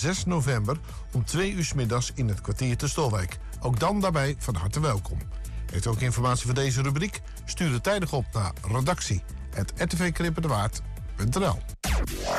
6 november om 2 uur 's middags in het kwartier te Stolwijk. Ook dan daarbij van harte welkom. Heeft u ook informatie voor deze rubriek? Stuur het tijdig op naar redactie@rtvkrippendewaard.nl.